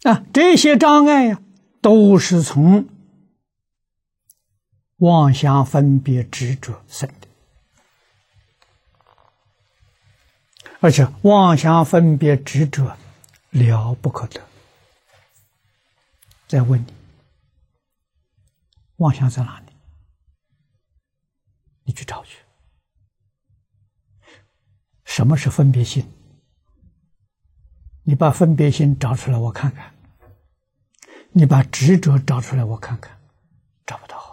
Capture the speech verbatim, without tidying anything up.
啊，这些障碍呀，都是从妄想分别执着生的，而且妄想分别执着了不可得。再问你，妄想在哪里？你去找去。什么是分别心？你把分别心找出来，我看看；你把执着找出来，我看看，找不到。